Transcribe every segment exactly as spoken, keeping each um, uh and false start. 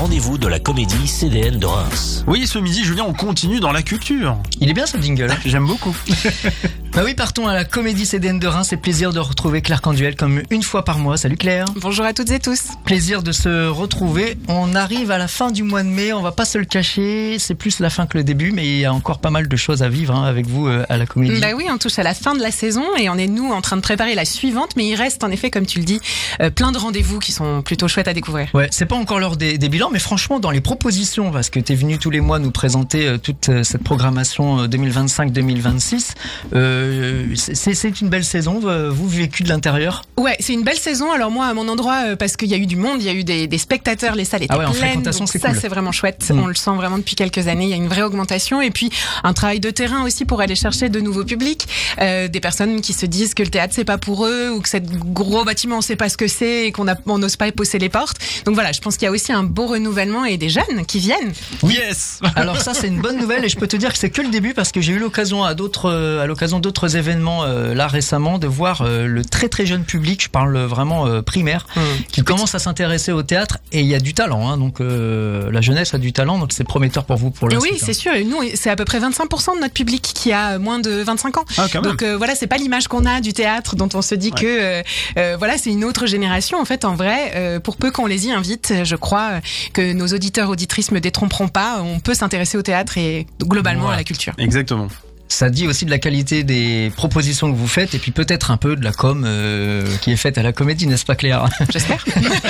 rendez-vous de la comédie C D N de Reims. Oui, ce midi, Julien, on continue dans la culture. Il est bien ce jingle. Hein. J'aime beaucoup. Bah oui, partons à la comédie C D N de Reims. C'est plaisir de retrouver Claire Canduel comme une fois par mois. Salut Claire. Bonjour à toutes et tous. Plaisir de se retrouver. On arrive à la fin du mois de mai. On va pas se le cacher. C'est plus la fin que le début, mais il y a encore pas mal de choses à vivre hein, avec vous euh, à la comédie. Bah oui, on touche à la fin de la saison et on est nous en train de préparer la suivante. Mais il reste en effet, comme tu le dis, euh, plein de rendez-vous qui sont plutôt chouettes à découvrir. Ouais, c'est pas encore l'heure des, des bilans, mais franchement, dans les propositions, parce que t'es venu tous les mois nous présenter euh, toute euh, cette programmation deux mille vingt-cinq deux mille vingt-six, euh, c'est, c'est une belle saison. Vous vécu de l'intérieur? Ouais, c'est une belle saison. Alors moi, à mon endroit, euh, parce qu'il y a eu du monde, il y a eu des, des spectateurs, les salles étaient ah ouais, en pleines. fréquentation, donc c'est ça, cool. c'est vraiment chouette. Mmh. On le sent vraiment depuis quelques années. Il y a une vraie augmentation et puis un travail de terrain aussi pour aller chercher de nouveaux publics, euh, des personnes qui se disent que le théâtre c'est pas pour eux ou que ce gros bâtiment on sait pas ce que c'est et qu'on a, on n'ose pas pousser les portes. Donc voilà, je pense qu'il y a aussi un beau renouvellement et des jeunes qui viennent. Yes. Alors ça c'est une bonne nouvelle et je peux te dire que c'est que le début parce que j'ai eu l'occasion à d'autres à l'occasion d'autres événements euh, là récemment de voir euh, le très très jeune public, je parle vraiment euh, primaire, mmh. qui commence à s'intéresser au théâtre et il y a du talent hein, donc euh, la jeunesse a du talent donc c'est prometteur pour vous pour la oui, suite. Oui, c'est sûr et nous c'est à peu près vingt-cinq pour cent de notre public qui a moins de vingt-cinq ans. Ah, quand même. Donc euh, voilà, c'est pas l'image qu'on a du théâtre dont on se dit ouais. que euh, euh, voilà, c'est une autre génération en fait en vrai euh, pour peu qu'on les y invite, je crois que nos auditeurs auditrices me détromperont pas, on peut s'intéresser au théâtre et globalement ouais. à la culture. Exactement. Ça dit aussi de la qualité des propositions que vous faites et puis peut-être un peu de la com euh, qui est faite à la comédie, n'est-ce pas Claire? J'espère.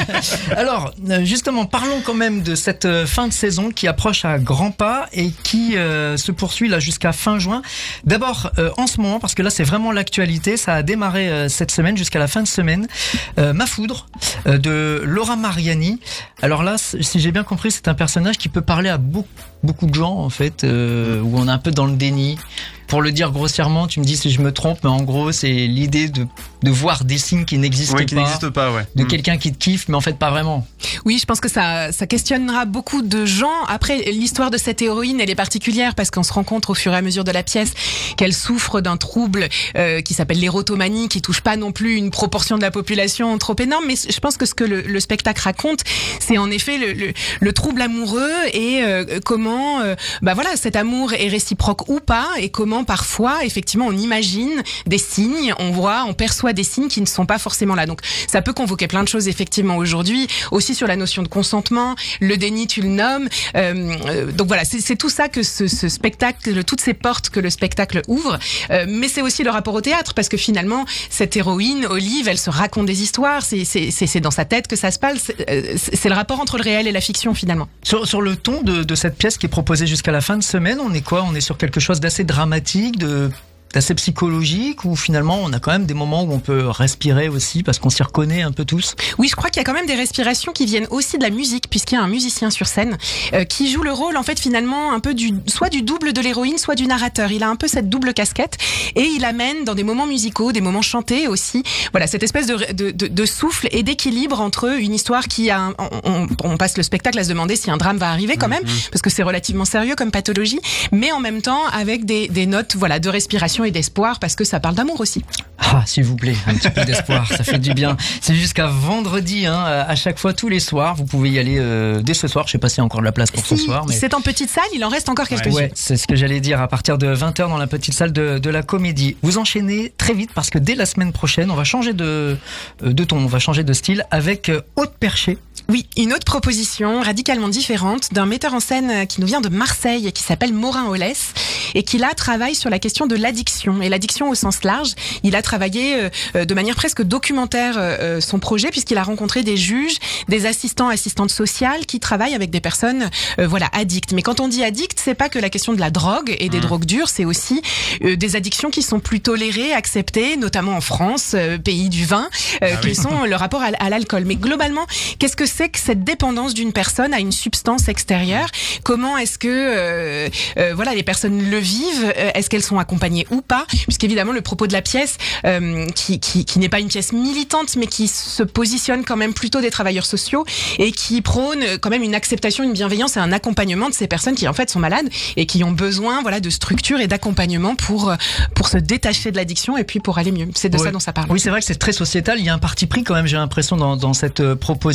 Alors, justement, parlons quand même de cette fin de saison qui approche à grands pas et qui euh, se poursuit là jusqu'à fin juin. D'abord, euh, en ce moment, parce que là c'est vraiment l'actualité, ça a démarré euh, cette semaine jusqu'à la fin de semaine, euh, Ma Foudre euh, de Laura Mariani. Alors là, si j'ai bien compris, c'est un personnage qui peut parler à beaucoup, beaucoup de gens en fait, euh, où on est un peu dans le déni. Pour le dire grossièrement, tu me dis si je me trompe, mais en gros, c'est l'idée de, de voir des signes qui n'existent oui, pas. qui n'existent pas, ouais. De mmh. quelqu'un qui te kiffe, mais en fait pas vraiment. Oui, je pense que ça, ça questionnera beaucoup de gens. Après, l'histoire de cette héroïne, elle est particulière parce qu'on se rend compte au fur et à mesure de la pièce qu'elle souffre d'un trouble euh, qui s'appelle l'érotomanie, qui touche pas non plus une proportion de la population trop énorme. Mais je pense que ce que le, le spectacle raconte, c'est en effet le, le, le trouble amoureux et euh, comment, euh, bah voilà, cet amour est réciproque ou pas, et comment parfois, effectivement, on imagine des signes, on voit, on perçoit des signes qui ne sont pas forcément là. Donc, ça peut convoquer plein de choses, effectivement, aujourd'hui. Aussi sur la notion de consentement, le déni, tu le nommes. Euh, donc voilà, c'est, c'est tout ça que ce, ce spectacle, toutes ces portes que le spectacle ouvre. Euh, mais c'est aussi le rapport au théâtre, parce que finalement, cette héroïne, Olive, elle se raconte des histoires. C'est, c'est, c'est, c'est dans sa tête que ça se passe. C'est, c'est le rapport entre le réel et la fiction, finalement. Sur, sur le ton de, de cette pièce qui est proposée jusqu'à la fin de semaine, on est quoi? On est sur quelque chose d'assez dramatique, de d'assez psychologique, ou finalement on a quand même des moments où on peut respirer aussi parce qu'on s'y reconnaît un peu tous? Oui, je crois qu'il y a quand même des respirations qui viennent aussi de la musique, puisqu'il y a un musicien sur scène euh, qui joue le rôle en fait finalement un peu du soit du double de l'héroïne, soit du narrateur. Il a un peu cette double casquette et il amène dans des moments musicaux, des moments chantés aussi, voilà, cette espèce de, de, de, de souffle et d'équilibre entre une histoire qui a un, on, on passe le spectacle à se demander si un drame va arriver quand même, mm-hmm. parce que c'est relativement sérieux comme pathologie, mais en même temps avec des, des notes voilà de respiration et d'espoir, parce que ça parle d'amour aussi. Ah, s'il vous plaît, un petit peu d'espoir, ça fait du bien. C'est jusqu'à vendredi, hein, à chaque fois, tous les soirs. Vous pouvez y aller euh, dès ce soir. Je sais pas s'il y a encore de la place pour si, ce soir. Mais... c'est en petite salle, il en reste encore quelques-unes. Ouais, c'est ce que j'allais dire, à partir de vingt heures dans la petite salle de, de la comédie. Vous enchaînez très vite parce que dès la semaine prochaine, on va changer de, de ton, on va changer de style avec Aude Perché. Oui, une autre proposition radicalement différente d'un metteur en scène qui nous vient de Marseille, qui s'appelle Morin Ollès, et qui là travaille sur la question de l'addiction, et l'addiction au sens large. Il a travaillé euh, de manière presque documentaire euh, son projet, puisqu'il a rencontré des juges, des assistants, assistantes sociales qui travaillent avec des personnes euh, voilà addictes. Mais quand on dit addict, c'est pas que la question de la drogue et des mmh. drogues dures, c'est aussi euh, des addictions qui sont plus tolérées, acceptées, notamment en France, euh, pays du vin, euh, ah qui oui. sont le rapport à, à l'alcool. Mais globalement, qu'est-ce que c'est que cette dépendance d'une personne à une substance extérieure? Comment est-ce que euh, euh, voilà les personnes le vivent? Est-ce qu'elles sont accompagnées ou pas? Puisqu'évidemment le propos de la pièce, euh, qui, qui, qui n'est pas une pièce militante, mais qui se positionne quand même plutôt des travailleurs sociaux et qui prône quand même une acceptation, une bienveillance et un accompagnement de ces personnes qui en fait sont malades et qui ont besoin voilà de structure et d'accompagnement pour pour se détacher de l'addiction et puis pour aller mieux. C'est de oui. ça dont ça parle. Oui, c'est vrai que c'est très sociétal. Il y a un parti pris quand même, j'ai l'impression, dans, dans cette proposition où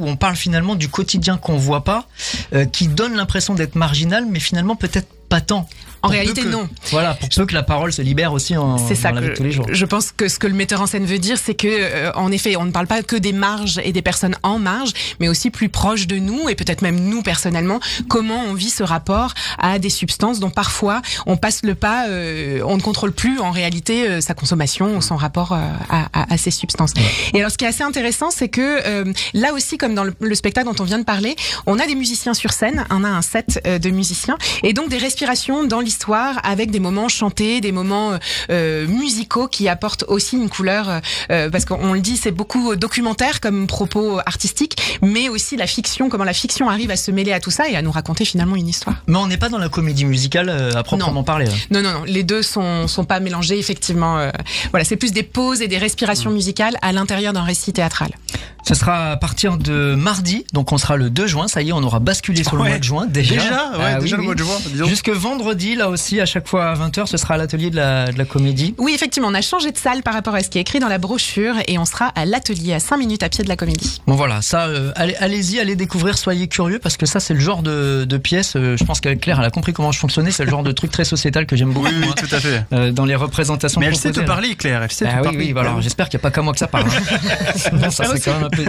où on parle finalement du quotidien qu'on voit pas, euh, qui donne l'impression d'être marginal, mais finalement peut-être pas tant. En Pour réalité, peu que, non. Voilà, pour peu que la parole se libère aussi en, C'est ça dans la vie que de tous les jours. je pense que ce que le metteur en scène veut dire, c'est que, euh, en effet, on ne parle pas que des marges et des personnes en marge, mais aussi plus proches de nous et peut-être même nous personnellement, comment on vit ce rapport à des substances dont parfois on passe le pas, euh, on ne contrôle plus en réalité euh, sa consommation ou son rapport euh, à, à, à ces substances. Ouais. Et alors, ce qui est assez intéressant, c'est que euh, là aussi, comme dans le, le spectacle dont on vient de parler, on a des musiciens sur scène, on a un set euh, de musiciens et donc des respirations dans l'histoire avec des moments chantés, des moments euh, musicaux qui apportent aussi une couleur, euh, parce qu'on le dit, c'est beaucoup documentaire comme propos artistique, mais aussi la fiction, comment la fiction arrive à se mêler à tout ça et à nous raconter finalement une histoire. Mais on n'est pas dans la comédie musicale euh, à proprement non. parler. Là. Non, non, non, les deux sont sont pas mélangés effectivement. Euh, voilà, c'est plus des pauses et des respirations mmh. musicales à l'intérieur d'un récit théâtral. Ce sera à partir de mardi, donc on sera le deux juin, ça y est, on aura basculé sur ouais. le mois de juin déjà. Déjà, ouais, ah, déjà oui, le mois de juin. Disons. Jusque vendredi, là aussi, à chaque fois à vingt heures, ce sera à l'atelier de la, de la comédie. Oui, effectivement, on a changé de salle par rapport à ce qui est écrit dans la brochure et on sera à l'atelier à cinq minutes à pied de la comédie. Bon voilà, ça, euh, allez, allez-y, allez découvrir, soyez curieux parce que ça c'est le genre de, de pièce, euh, je pense qu'avec Claire elle a compris comment je fonctionnais, c'est le genre de truc très sociétal que j'aime beaucoup. Oui, oui, moi, tout à fait. Euh, dans les représentations. Mais elle sait te là. parler, Claire, elle sait ah, te oui, parler. Oui, voilà, j'espère qu'il n'y a pas qu'à moi que ça parle. Hein. Sinon, ça c'est quand même un peu,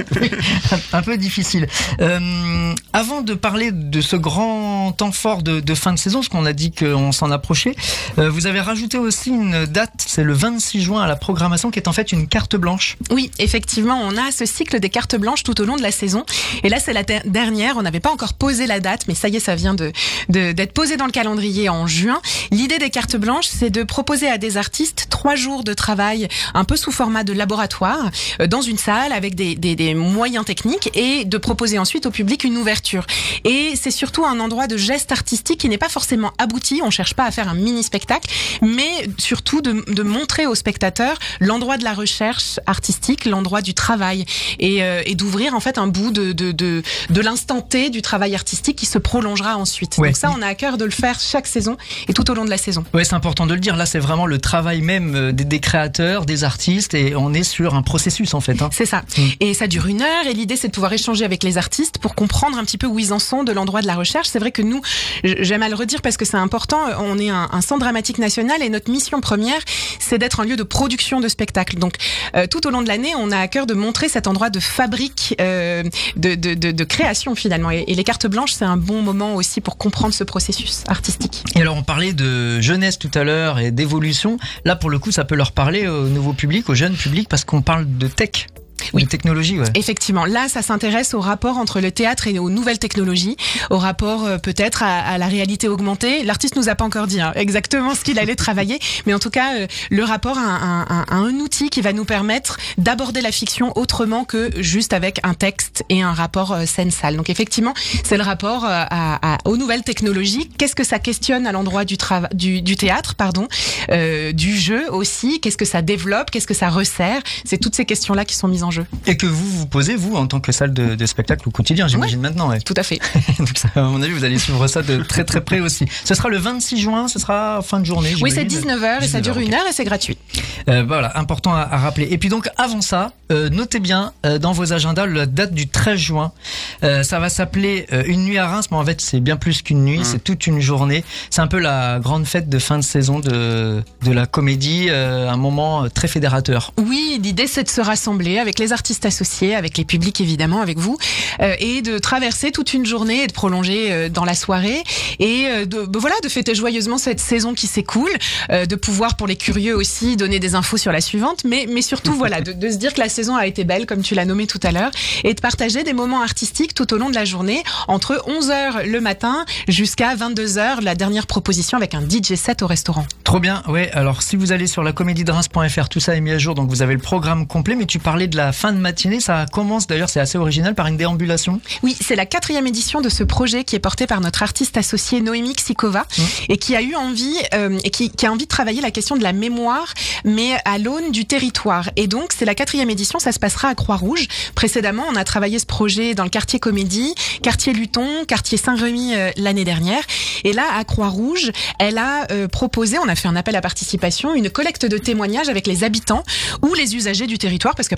un peu difficile. Euh, avant de parler de ce grand temps fort de, de fin de saison, parce qu'on a dit qu'on s'en approchait, euh, vous avez rajouté aussi une date, c'est le vingt-six juin à la programmation, qui est en fait une carte blanche. Oui, effectivement, on a ce cycle des cartes blanches tout au long de la saison. Et là, c'est la ter- dernière. On n'avait pas encore posé la date, mais ça y est, ça vient de, de d'être posé dans le calendrier en juin. L'idée des cartes blanches, c'est de proposer à des artistes trois jours de travail, un peu sous format de laboratoire, euh, dans une salle avec des, des, des moyens techniques, et de proposer ensuite au public une ouverture. Et c'est surtout un endroit de geste artistique qui n'est pas forcément abouti. On cherche pas à faire un mini spectacle, mais surtout de, de montrer aux spectateurs l'endroit de la recherche artistique, l'endroit du travail, et, euh, et d'ouvrir en fait un bout de de de, de l'instant T du travail artistique qui se prolongera ensuite. Ouais. Donc ça, on a à cœur de le faire chaque saison et tout au long de la saison. Ouais, c'est important de le dire. Là, c'est vraiment le travail même des, des créateurs, des artistes, et on est sur un processus en fait. Hein. C'est ça. Mmh. Et ça dure une heure, et l'idée c'est de pouvoir échanger avec les artistes pour comprendre un petit peu où ils en sont de l'endroit de la recherche. C'est vrai que nous, j'aime à le redire parce que c'est important, on est un, un centre dramatique national et notre mission première, c'est d'être un lieu de production de spectacles. Donc euh, tout au long de l'année, on a à cœur de montrer cet endroit de fabrique, euh, de, de, de, de création finalement. Et, et les cartes blanches, c'est un bon moment aussi pour comprendre ce processus artistique. Et alors on parlait de jeunesse tout à l'heure et d'évolution. Là pour le coup, ça peut leur parler au nouveau public, au jeune public, parce qu'on parle de tech. Oui, de technologie, ouais. Effectivement. Là, ça s'intéresse au rapport entre le théâtre et aux nouvelles technologies, au rapport euh, peut-être à, à la réalité augmentée. L'artiste nous a pas encore dit hein, exactement ce qu'il allait travailler, mais en tout cas, euh, le rapport à un, à, à un outil qui va nous permettre d'aborder la fiction autrement que juste avec un texte et un rapport euh, scène-salle. Donc effectivement, c'est le rapport euh, à, à, aux nouvelles technologies. Qu'est-ce que ça questionne à l'endroit du, trava- du, du théâtre, pardon, euh, du jeu aussi. Qu'est-ce que ça développe, qu'est-ce que ça resserre. C'est toutes ces questions-là qui sont mises en jeu. Et que vous vous posez, vous, en tant que salle de, de spectacle au quotidien, j'imagine ouais, maintenant. Ouais. Tout à fait. Donc ça, à mon avis, vous allez suivre ça de très très près aussi. Ce sera le vingt-six juin, ce sera fin de journée. Oui, c'est dix-neuf heures et ça dure une heure et c'est gratuit. Euh, voilà, important à, à rappeler. Et puis donc, avant ça, euh, notez bien euh, dans vos agendas la date du treize juin. Euh, ça va s'appeler euh, Une nuit à Reims, mais en fait, c'est bien plus qu'une nuit, mmh. c'est toute une journée. C'est un peu la grande fête de fin de saison de, de la comédie, euh, un moment très fédérateur. Oui, l'idée, c'est de se rassembler avec les artistes associés, avec les publics évidemment, avec vous, euh, et de traverser toute une journée et de prolonger euh, dans la soirée et euh, de, de voilà de fêter joyeusement cette saison qui s'écoule, euh, de pouvoir pour les curieux aussi donner des infos sur la suivante, mais mais surtout voilà de, de se dire que la saison a été belle comme tu l'as nommé tout à l'heure et de partager des moments artistiques tout au long de la journée entre onze heures le matin jusqu'à vingt-deux heures, la dernière proposition avec un D J set au restaurant. Trop bien, ouais. Alors si vous allez sur la comédie de reims point f r, tout ça est mis à jour, donc vous avez le programme complet. Mais tu parlais de la fin de matinée. Ça commence d'ailleurs, c'est assez original, par une déambulation. Oui, c'est la quatrième édition de ce projet qui est porté par notre artiste associée Noémie Xikova mmh. et qui a eu envie euh, et qui, qui a envie de travailler la question de la mémoire, mais à l'aune du territoire. Et donc c'est la quatrième édition, ça se passera à Croix-Rouge. Précédemment, on a travaillé ce projet dans le quartier Comédie, quartier Luton, quartier Saint-Remy euh, l'année dernière. Et là, à Croix-Rouge, elle a euh, proposé, on a fait un appel à participation, une collecte de témoignages avec les habitants ou les usagers du territoire, parce qu'après tout, ça peut être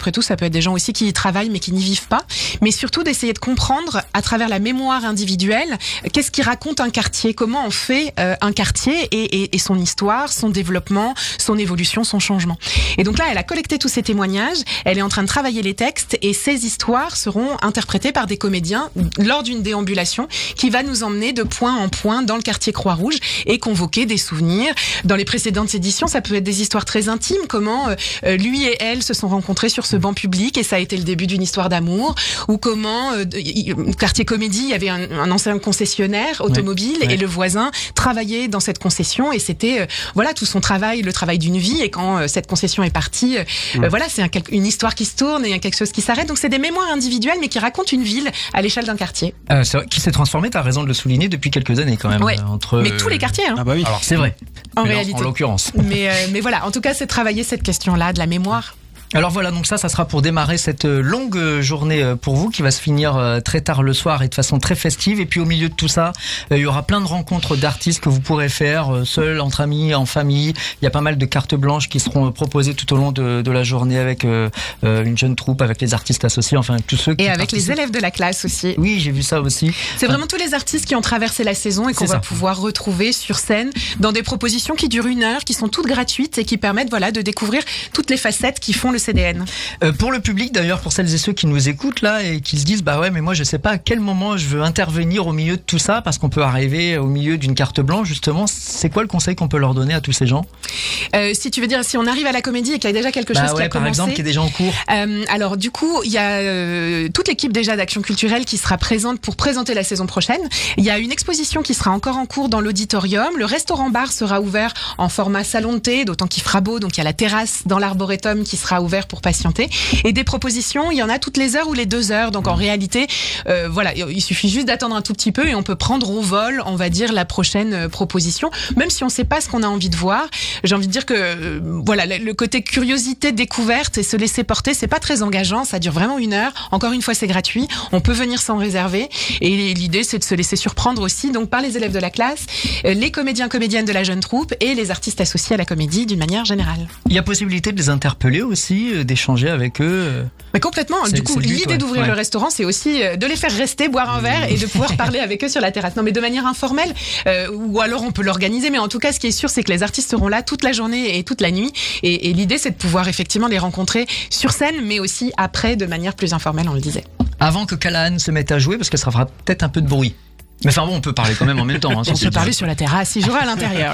être des gens aussi qui y travaillent mais qui n'y vivent pas, mais surtout d'essayer de comprendre à travers la mémoire individuelle qu'est-ce qui raconte un quartier, comment on fait euh, un quartier et, et, et son histoire, son développement, son évolution, son changement. Et donc là, elle a collecté tous ces témoignages, elle est en train de travailler les textes et ces histoires seront interprétées par des comédiens lors d'une déambulation qui va nous emmener de point en point dans le quartier Croix-Rouge et convoquer des souvenirs. Dans les précédentes éditions, ça peut être des histoires très intimes, comment euh, lui et elle se sont rencontrés sur ce banc public et ça a été le début d'une histoire d'amour, ou comment euh, quartier comédie, il y avait un, un ancien concessionnaire automobile ouais, ouais. et le voisin travaillait dans cette concession et c'était euh, voilà tout son travail, le travail d'une vie, et quand euh, cette concession est partie, euh, ouais. euh, voilà c'est un, une histoire qui se tourne et quelque chose qui s'arrête. Donc c'est des mémoires individuelles mais qui racontent une ville à l'échelle d'un quartier. Euh, c'est vrai, qui s'est transformé, t'as raison de le souligner, depuis quelques années quand même. Ouais. Euh, entre, mais tous les quartiers. Hein. Ah bah oui. Alors c'est vrai. En mais réalité. En, en l'occurrence. Mais, euh, mais voilà, en tout cas c'est travailler cette question-là de la mémoire. Alors voilà, donc ça, ça sera pour démarrer cette longue journée pour vous qui va se finir très tard le soir et de façon très festive. Et puis au milieu de tout ça, il y aura plein de rencontres d'artistes que vous pourrez faire seuls, entre amis, en famille. Il y a pas mal de cartes blanches qui seront proposées tout au long de, de la journée avec euh, une jeune troupe, avec les artistes associés, enfin tous ceux qui et avec les élèves de la classe aussi. Oui, j'ai vu ça aussi. C'est vraiment tous les artistes qui ont traversé la saison et qu'on va ça. pouvoir retrouver sur scène dans des propositions qui durent une heure, qui sont toutes gratuites et qui permettent voilà de découvrir toutes les facettes qui font le C D N. Euh, pour le public d'ailleurs, pour celles et ceux qui nous écoutent là et qui se disent bah ouais mais moi je sais pas à quel moment je veux intervenir au milieu de tout ça, parce qu'on peut arriver au milieu d'une carte blanche justement, c'est quoi le conseil qu'on peut leur donner à tous ces gens? euh, Si tu veux dire, si on arrive à la comédie et qu'il y a déjà quelque bah chose ouais, qui a par commencé, exemple, qui est déjà en cours. Euh, alors du coup, il y a euh, toute l'équipe déjà d'Action Culturelle qui sera présente pour présenter la saison prochaine. Il y a une exposition qui sera encore en cours dans l'auditorium. Le restaurant-bar sera ouvert en format salon de thé, d'autant qu'il fera beau, donc il y a la terrasse dans l'arboretum qui sera ouvert pour patienter. Et des propositions, il y en a toutes les heures ou les deux heures. Donc en réalité, euh, voilà, il suffit juste d'attendre un tout petit peu et on peut prendre au vol, on va dire, la prochaine euh, proposition. Même si on ne sait pas ce qu'on a envie de voir, j'ai envie de dire que euh, voilà, le, le côté curiosité, découverte et se laisser porter, c'est pas très engageant. Ça dure vraiment une heure. Encore une fois, c'est gratuit. On peut venir sans réserver. Et l'idée, c'est de se laisser surprendre aussi, donc par les élèves de la classe, euh, les comédiens, comédiennes de la jeune troupe et les artistes associés à la comédie d'une manière générale. Il y a possibilité de les interpeller aussi, euh, d'échanger avec eux. Mais complètement. Du coup, l'idée ouais. d'ouvrir ouais. le restaurant, c'est aussi de les faire rester, boire un verre et de pouvoir parler avec eux sur la terrasse. Non, mais de manière informelle, euh, ou alors on peut l'organiser. Mais en tout cas, ce qui est sûr, c'est que les artistes seront là toute la journée et toute la nuit. Et, et l'idée, c'est de pouvoir effectivement les rencontrer sur scène, mais aussi après, de manière plus informelle, on le disait. Avant que Callahan se mette à jouer, parce que ça fera peut-être un peu de bruit. Mais enfin bon, on peut parler quand même en même temps. Hein, on peut parler sur la terrasse, il jouera à l'intérieur.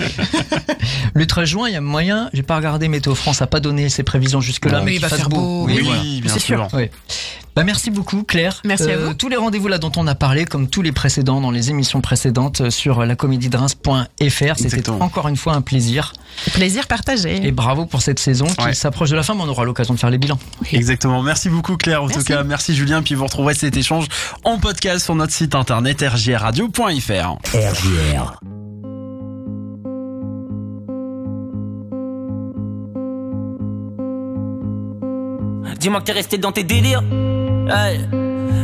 Le treize juin, il y a moyen, j'ai pas regardé Météo France, a pas donné ses prévisions jusque-là. Non, mais il va faire beau. beau. Oui, oui, voilà. bien c'est sûr. sûr. Oui. Bah merci beaucoup Claire. Merci euh, à vous. Tous les rendez-vous là dont on a parlé, comme tous les précédents dans les émissions précédentes sur la comédie de Reims point F R, c'était encore une fois un plaisir. Plaisir partagé. Et bravo pour cette saison qui ouais. s'approche de la fin, mais on aura l'occasion de faire les bilans. Oui. Exactement. Merci beaucoup Claire. En merci. tout cas, merci Julien. Puis vous retrouverez cet échange en podcast sur notre site internet r j r radio point f r. R J R. Dis-moi que t'es resté dans tes délires. Hey.